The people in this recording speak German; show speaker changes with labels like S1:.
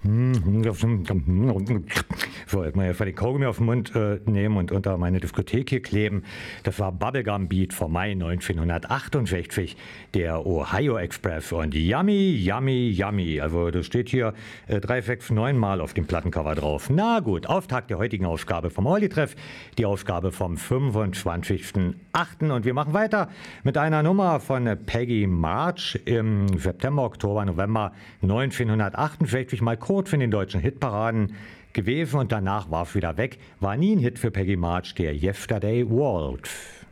S1: So, jetzt mal hier den Kaugummi auf den Mund nehmen und unter meine Diskothek hier kleben. Das war Bubblegum Beat vom Mai 1968, der Ohio Express und Yummy, Yummy, Yummy. Also das steht hier 3, 6, 9 Mal auf dem Plattencover drauf. Na gut, Auftakt der heutigen Ausgabe vom Olli-Treff, die Ausgabe vom 25.08. Und wir machen weiter mit einer Nummer von Peggy March im September, Oktober, November 1968, mal kurz in den deutschen Hitparaden gewesen und danach war es wieder weg. War nie ein Hit für Peggy March, der Yesterday Waltz.